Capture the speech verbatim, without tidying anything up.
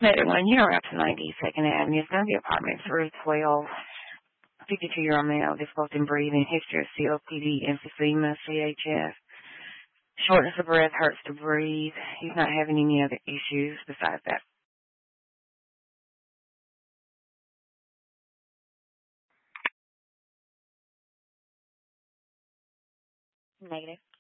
Later one, you're out to ninety-second Avenue. It's going to be apartment three twelve. fifty-two-year-old male, difficulty in breathing, history of C O P D, emphysema, C H F. Shortness of breath, hurts to breathe. He's not having any other issues besides that. Negative.